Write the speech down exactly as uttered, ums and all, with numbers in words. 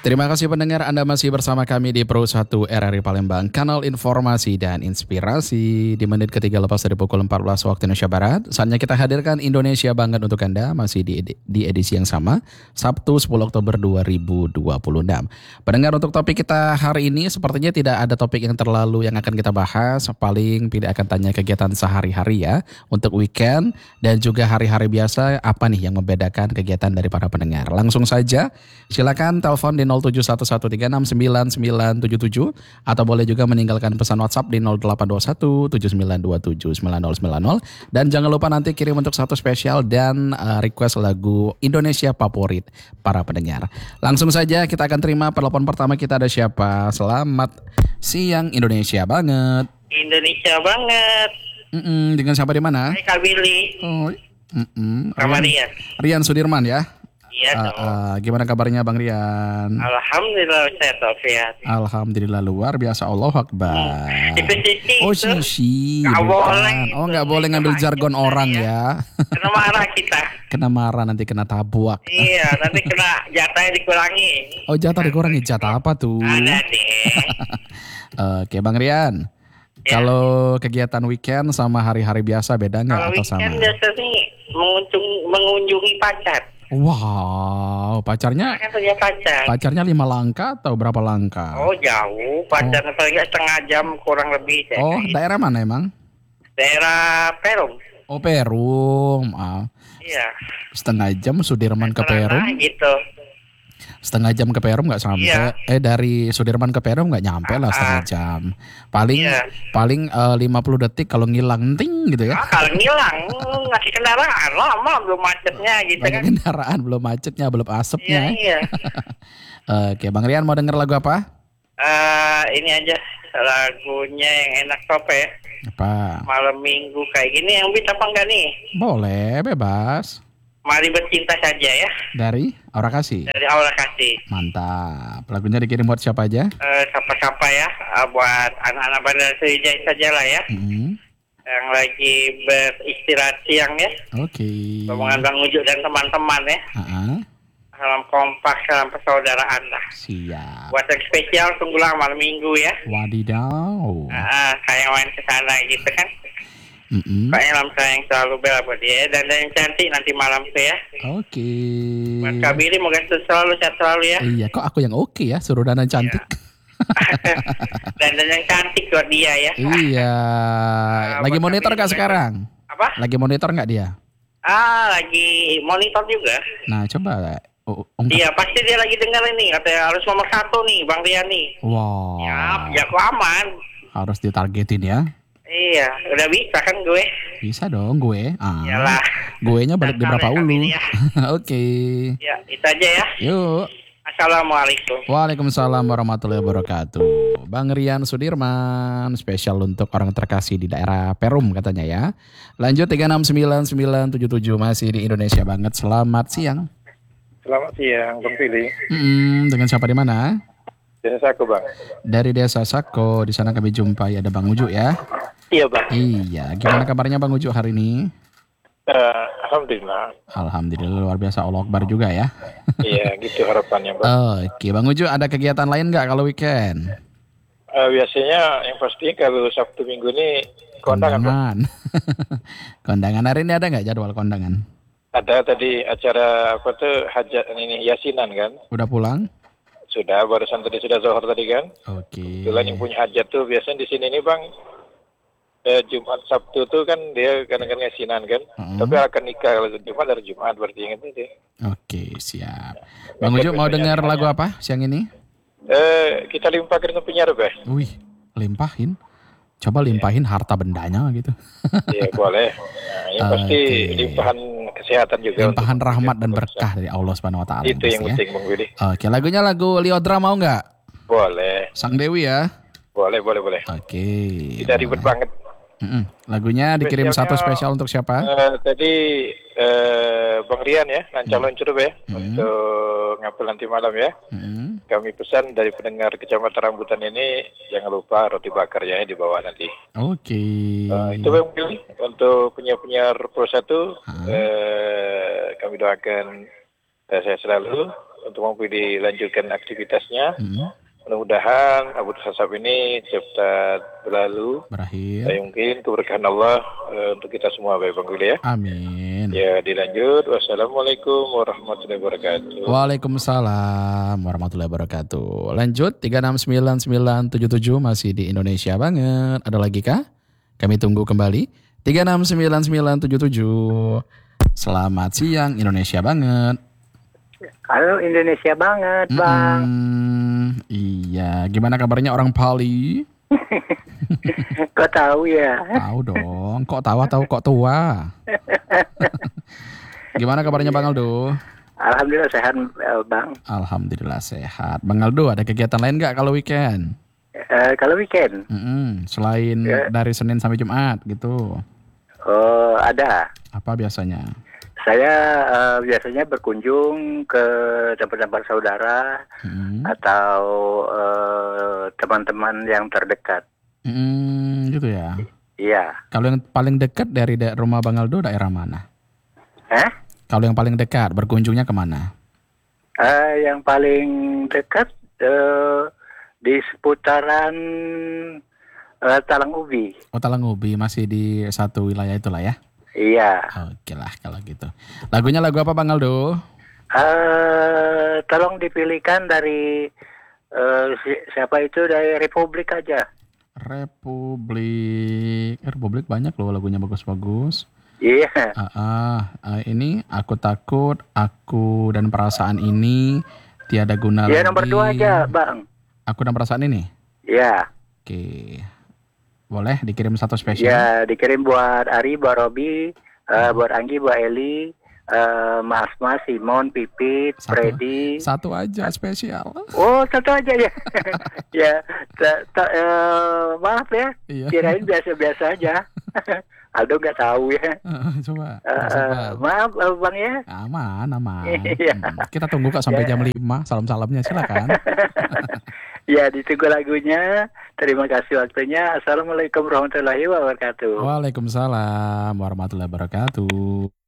Terima kasih pendengar, Anda masih bersama kami di Pro satu R R I Palembang, kanal informasi dan inspirasi. Di menit ketiga lepas dari pukul empat belas waktu Indonesia Barat, saatnya kita hadirkan Indonesia Banget untuk Anda, masih di, edi- di edisi yang sama, Sabtu sepuluh Oktober dua ribu dua puluh enam. Pendengar, untuk topik kita hari ini sepertinya tidak ada topik yang terlalu yang akan kita bahas, paling tidak akan tanya kegiatan sehari-hari ya, untuk weekend dan juga hari-hari biasa, apa nih yang membedakan kegiatan dari para pendengar. Langsung saja, silakan telepon di nol tujuh satu satu tiga enam sembilan sembilan tujuh tujuh atau boleh juga meninggalkan pesan WhatsApp di nol delapan dua satu tujuh sembilan dua tujuh sembilan nol sembilan nol, dan jangan lupa nanti kirim untuk satu spesial dan uh, request lagu Indonesia favorit para pendengar. Langsung saja kita akan terima telepon pertama. Kita ada siapa? Selamat siang Indonesia Banget. Indonesia Banget. Mm-mm, dengan siapa di mana? Hai Kak Billy. Oh, mm-mm. Sama Rian, Rian. Rian Sudirman ya. Iya Uh, dong. uh, gimana kabarnya Bang Rian? Alhamdulillah saya Taufik. Alhamdulillah luar biasa, Allahu Akbar. Itu sisi. Oh itu. sisi, Nggak bukan. boleh Oh itu. nggak boleh ngambil Itu jargon lanjut orang saya. ya. Kena marah kita. Kena marah, nanti kena tabuak. Iya, nanti kena jatahnya dikurangi. Oh jatah dikurangi, jatah apa tuh? Ada deh. Oke Bang Rian, Ya. kalau kegiatan weekend sama hari-hari biasa beda nggak Kalau atau sama? weekend biasa nih mengunjung, mengunjungi pacar. Wow, pacarnya Kan punya pacar. pacarnya lima langkah atau berapa langkah? Oh jauh, pacar paling nggak setengah jam kurang lebih. Saya Oh, kira. daerah mana emang? Daerah Perum. Oh Perum. Ah, Iya. setengah jam Sudirman ke Perum. Nah, gitu. Setengah jam ke Perum nggak sampai. Iya. Eh dari Sudirman ke Perum nggak nyampe lah setengah Ah. jam. Paling Iya. paling eh, lima puluh detik kalau ngilang ting gitu ya. Ah, kalau ngilang, ngasih kendaraan lama belum macetnya gitu Banyak kan. kendaraan, belum macetnya, belum Iya, asapnya. iya. Oke, Bang Rian mau denger lagu apa? Eh, ini aja lagunya yang enak apa ya? Apa? Malam minggu kayak gini yang bisa apa enggak nih? Boleh, bebas. Mari bercinta saja ya. Dari Aura Kasih. Dari Allah kasih. Mantap. Lagunya dikirim buat siapa aja? Eh, siapa-siapa ya, eh, buat anak-anak Bandar Sriwijaya saja lah ya. Mm-hmm. Yang lagi beristirahat siang ya. Oke. Rombongan Bang Ujuk dan teman-teman ya. Ah, Salam kompak, salam persaudaraan lah. siap. Buat yang spesial tunggulah malam minggu ya. Wadidaw. Ah, saya main ke sana gitu kan. Mm-mm. Kayaknya lam sayang selalu bela buat dia dan yang cantik nanti malam tuh ya. Oke. Buat Kak Billy moga selalu sehat selalu ya. Iya, kok aku yang oke ya, suruh Dana cantik. dan dan yang cantik buat dia ya. Iya. Lagi buat monitor kami nggak juga. sekarang? Apa? Lagi monitor nggak dia? Ah, lagi monitor juga. Nah, coba. Oh, ungkap. Iya, pasti dia lagi dengar ini. Katanya harus nomor satu nih, Bang Rian nih. Wow. Ya, ya aku aman. Harus ditargetin ya. Iya, udah bisa kan gue. Bisa dong gue. Ah. Iyalah. Gue nya balik di Nakal berapa ya, Kak ulu. Billy ya. Oke. Ya, itu aja ya. Yuk. Assalamualaikum. Waalaikumsalam warahmatullahi wabarakatuh. Bang Rian Sudirman, spesial untuk orang terkasih di daerah Perum katanya ya. Lanjut tiga enam sembilan sembilan tujuh tujuh masih di Indonesia Banget. Selamat siang. Selamat siang, Bang Pilih. Hmm, dengan siapa di mana? Desa aku, Bang. Dari Desa Sako. Di sana kami jumpai ada Bang Uju ya. Iya, Bang. Iya, gimana kabarnya Bang Uju hari ini? Eh, Alhamdulillah. Alhamdulillah luar biasa, Allah Akbar juga ya. Iya, gitu harapannya, Bang. Oke, Bang Uju ada kegiatan lain nggak kalau weekend? Eh, biasanya yang pasti kalau Sabtu Minggu ini kondangan, Bang. Kondangan. Kondangan hari ini ada nggak jadwal kondangan? Ada tadi acara apa tuh hajat ini yasinan kan? Udah pulang? Sudah, barusan tadi sudah zuhur tadi kan? Oke. Kebetulan yang punya hajat tuh biasanya di sini nih, Bang. Eh, Jumat Sabtu tuh kan dia kadang-kadang yasinan kan? Mm-mm. Tapi akan nikah kalau Jumat dari Jumat berarti yang itu deh. Oke, siap. Bang Uju mau dengar lagu apa siang ini? Eh, kita limpahkan ke penyiar, Bang. Wih, limpahin. Coba limpahin harta bendanya gitu. Iya boleh. Nah, yang pasti Oke. limpahan kesehatan juga. Limpahan untuk rahmat dan pemirsa. berkah dari Allah Subhanahu wa taala. Itu yang pasti ya. penting, Bang Willy. Oke, lagunya lagu Liodra mau nggak? Boleh, Sang Dewi ya. boleh, boleh, boleh. Oke. Tidak ribet banget. Mm-mm. Lagunya dikirim satu Spesialnya, spesial untuk siapa? Eh, tadi eh, Bang Rian ya, calon curug ya, Hmm. untuk ngapel nanti malam ya. Mm-mm. Kami pesan dari pendengar Kecamatan Rambutan ini, jangan lupa roti bakar ya dibawa nanti. Oke. Eh, itu Bang Willy, untuk penyiar-penyiar Pro satu, Ah. eh, kami doakan eh, sehat selalu, untuk mampu dilanjutkan aktivitasnya. Hmm. Mudah-mudahan Abu Hasab ini cepat berlalu. Berakhir. Saya mungkin keberkahan Allah uh, untuk kita semua, baik Bang Guli ya. Amin. Ya, dilanjut. Wassalamualaikum warahmatullahi wabarakatuh. Waalaikumsalam warahmatullahi wabarakatuh. Lanjut tiga enam sembilan sembilan tujuh tujuh masih di Indonesia banget. Ada lagi kah? Kami tunggu kembali. tiga enam sembilan sembilan tujuh tujuh. Selamat siang Indonesia banget. Halo Indonesia banget, Bang. Mm-mm. Iya, gimana kabarnya orang Bali? Kok tahu ya? Tahu dong. Kok tahu tahu kok tua? Gimana kabarnya Bang Aldo? Alhamdulillah sehat, Bang. Alhamdulillah sehat. Bang Aldo, ada kegiatan lain nggak kalau weekend? Uh, kalau weekend? Mm-mm. Selain Ya. dari Senin sampai Jumat gitu. Oh, ada. Apa biasanya? Saya uh, biasanya berkunjung ke tempat-tempat saudara Mm-mm. atau uh, teman-teman yang terdekat. Mm, gitu ya. Iya. Kalau yang paling dekat dari da- rumah Bang Aldo daerah mana? Hah? Kalau yang paling dekat berkunjungnya kemana? Uh, yang paling dekat uh, di seputaran uh, Talang Ubi. Oh, Talang Ubi, masih di satu wilayah itulah ya. Iya. Oke lah kalau gitu. Lagunya lagu apa Bang Aldo? Uh, tolong dipilihkan dari uh, si- siapa itu, dari Republik aja. Republik. Eh, Republik banyak loh lagunya bagus-bagus. Iya. Ah, ah, ah, ini aku takut, aku dan perasaan ini tiada guna Ya lagi. nomor dua aja, Bang. Aku dan perasaan ini. Ya. Oke. Boleh dikirim satu spesial? Ya dikirim buat Ari, buat Robi, uh, buat Anggi, buat Eli, uh, Mas Mas, Simon, Pipit, Satu. Freddy. Satu aja spesial. Oh satu aja ya. Ya. ta- ta- uh, maaf ya. Iya. Kirain biasa-biasa aja. Aldo nggak tahu ya. Eh, Coba. Uh, Mas Iqbal. maaf uh, Bang ya. Aman, aman. Iya. Hmm, Kita tunggu kok sampai Ya. jam lima. Salam-salamnya silakan. Ya ditunggu lagunya. Terima kasih waktunya. Assalamualaikum warahmatullahi wabarakatuh. Waalaikumsalam warahmatullahi wabarakatuh.